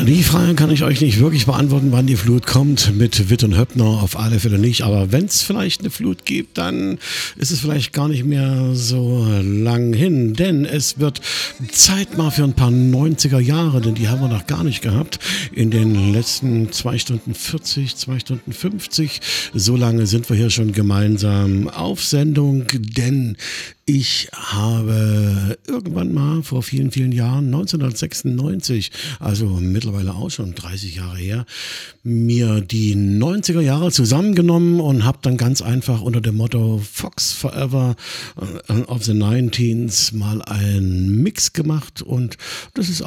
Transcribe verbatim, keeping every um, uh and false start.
Die Frage kann ich euch nicht wirklich beantworten, wann die Flut kommt. Mit Witt und Höppner auf alle Fälle nicht. Aber wenn es vielleicht eine Flut gibt, dann ist es vielleicht gar nicht mehr so lang hin. Denn es wird Zeit mal für ein paar neunziger Jahre, denn die haben wir noch gar nicht gehabt. In den letzten zwei Stunden vierzig, zwei Stunden fünfzig. So lange sind wir hier schon gemeinsam auf Sendung, denn ich habe irgendwann mal vor vielen, vielen Jahren, neunzehnhundertsechsundneunzig, also mittlerweile auch schon dreißig Jahre her, mir die neunziger Jahre zusammengenommen und habe dann ganz einfach unter dem Motto Fox Forever of the Nineteens mal einen Mix gemacht und das ist